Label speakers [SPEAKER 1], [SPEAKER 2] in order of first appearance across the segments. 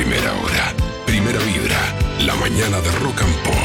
[SPEAKER 1] Primera hora, primera vibra, la mañana de Rock and Pop.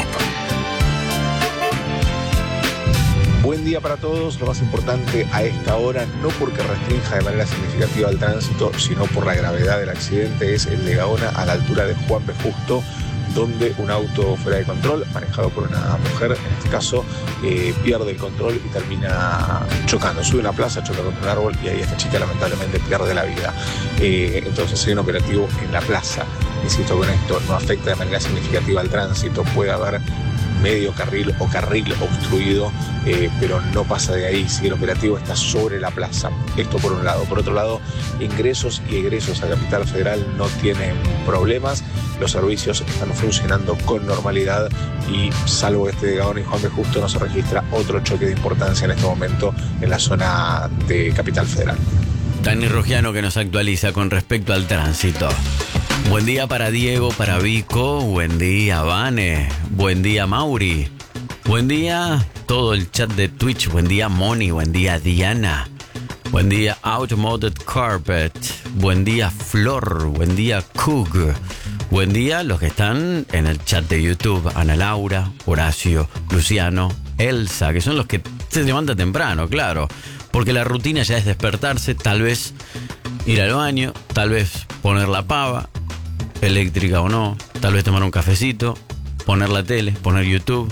[SPEAKER 2] Buen día para todos. Lo más importante a esta hora, no porque restrinja de manera significativa el tránsito, sino por la gravedad del accidente, es el de Gaona a la altura de Juan B. Justo, donde un auto fuera de control, manejado por una mujer, en este caso, pierde el control y termina chocando. Sube una plaza, choca contra un árbol y ahí esta chica lamentablemente pierde la vida. Entonces hay un operativo en la plaza. Insisto con esto, no afecta de manera significativa al tránsito, puede haber medio carril o carril obstruido, pero no pasa de ahí si el operativo está sobre la plaza. Esto por un lado. Por otro lado, ingresos y egresos a Capital Federal no tienen problemas. Los servicios están funcionando con normalidad y salvo este de Gaona y Juan B. Justo no se registra otro choque de importancia en este momento en la zona de Capital Federal.
[SPEAKER 3] Dani Rogiano que nos actualiza con respecto al tránsito. Buen día para Diego, para Vico, buen día Vane, buen día Mauri, buen día todo el chat de Twitch, buen día Moni, buen día Diana, buen día Automoted Carpet, buen día Flor, buen día Coog, buen día los que están en el chat de YouTube, Ana Laura, Horacio, Luciano, Elsa, que son los que se levantan temprano, claro, porque la rutina ya es despertarse, tal vez ir al baño, tal vez poner la pava, eléctrica o no, tal vez tomar un cafecito, poner la tele, poner YouTube,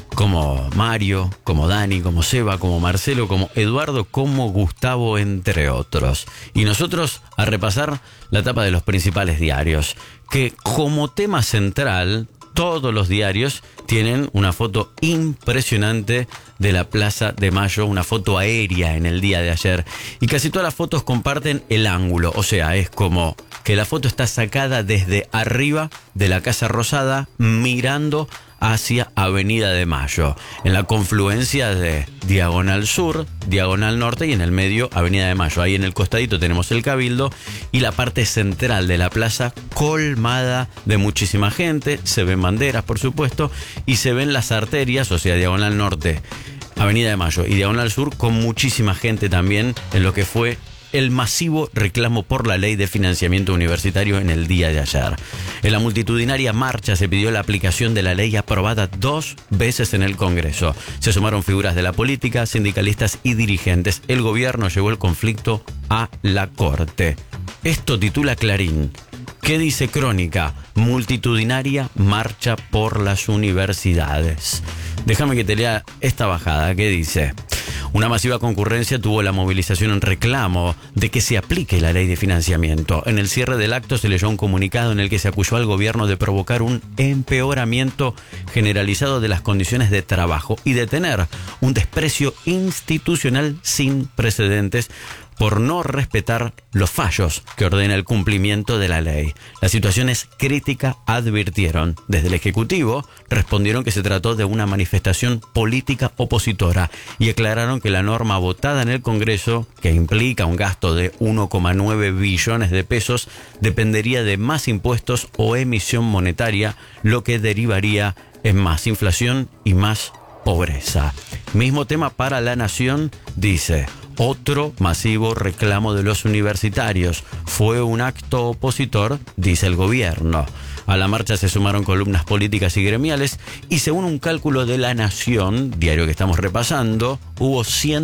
[SPEAKER 3] como Mario, como Dani, como Seba, como Marcelo, como Eduardo, como Gustavo, entre otros. Y nosotros a repasar la tapa de los principales diarios, que como tema central, todos los diarios tienen una foto impresionante de la Plaza de Mayo, una foto aérea en el día de ayer. Y casi todas las fotos comparten el ángulo, o sea, es como que la foto está sacada desde arriba de la Casa Rosada, mirando hacia Avenida de Mayo, en la confluencia de Diagonal Sur, Diagonal Norte y en el medio Avenida de Mayo. Ahí en el costadito tenemos el Cabildo y la parte central de la plaza colmada de muchísima gente. Se ven banderas, por supuesto, y se ven las arterias, o sea, Diagonal Norte, Avenida de Mayo y Diagonal Sur, con muchísima gente también en lo que fue el masivo reclamo por la ley de financiamiento universitario en el día de ayer. En la multitudinaria marcha se pidió la aplicación de la ley aprobada 2 veces en el Congreso. Se sumaron figuras de la política, sindicalistas y dirigentes. El gobierno llevó el conflicto a la Corte. Esto titula Clarín. ¿Qué dice Crónica? Multitudinaria marcha por las universidades. Déjame que te lea esta bajada que dice: una masiva concurrencia tuvo la movilización en reclamo de que se aplique la ley de financiamiento. En el cierre del acto se leyó un comunicado en el que se acusó al gobierno de provocar un empeoramiento generalizado de las condiciones de trabajo y de tener un desprecio institucional sin precedentes por no respetar los fallos que ordena el cumplimiento de la ley. La situación es crítica, advirtieron. Desde el Ejecutivo respondieron que se trató de una manifestación política opositora y aclararon que la norma votada en el Congreso, que implica un gasto de 1,9 billones de pesos, dependería de más impuestos o emisión monetaria, lo que derivaría en más inflación y más pobreza. Mismo tema para La Nación, dice: otro masivo reclamo de los universitarios. Fue un acto opositor, dice el gobierno. A la marcha se sumaron columnas políticas y gremiales y según un cálculo de La Nación, diario que estamos repasando, hubo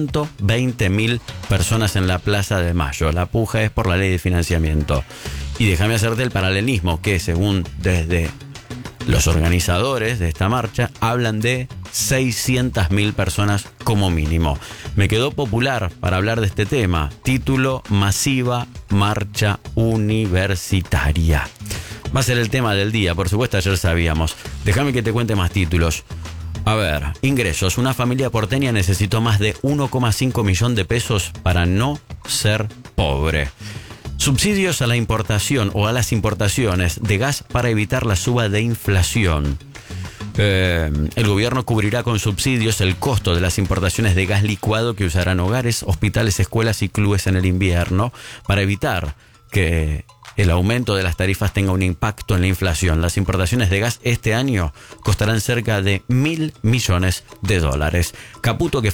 [SPEAKER 3] 120.000 personas en la Plaza de Mayo. La puja es por la ley de financiamiento. Y déjame hacerte el paralelismo que según desde los organizadores de esta marcha hablan de 600.000 personas como mínimo. Me quedó popular para hablar de este tema. Título: Masiva Marcha Universitaria. Va a ser el tema del día, por supuesto, ayer sabíamos. Déjame que te cuente más títulos. A ver, ingresos. Una familia porteña necesitó más de 1,5 millón de pesos para no ser pobre. Subsidios a la importación o a las importaciones de gas para evitar la suba de inflación. El gobierno cubrirá con subsidios el costo de las importaciones de gas licuado que usarán hogares, hospitales, escuelas y clubes en el invierno para evitar que el aumento de las tarifas tenga un impacto en la inflación. Las importaciones de gas este año costarán cerca de $1.000 millones. Caputo, que